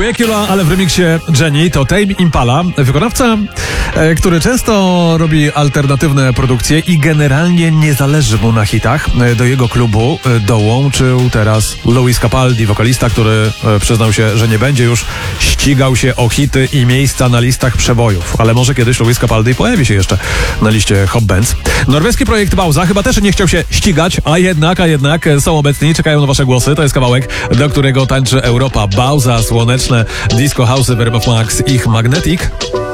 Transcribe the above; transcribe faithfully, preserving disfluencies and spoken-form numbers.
Dracula, ale w remiksie Jenny to Tame Impala, wykonawca, e, który często robi alternatywne produkcje i generalnie nie zależy mu na hitach. E, do jego klubu e, dołączył teraz Lewis Capaldi, wokalista, który e, przyznał się, że nie będzie już ścigał się o hity i miejsca na listach przebojów, ale może kiedyś Lewis Capaldi pojawi się jeszcze na liście Hot Bands. Norweski projekt Bauza chyba też nie chciał się ścigać, a jednak, a jednak są obecni, czekają na wasze głosy. To jest kawałek, do którego tańczy Europa. Bauza, słoneczne disco house, Verb of Max, ich Magnetic.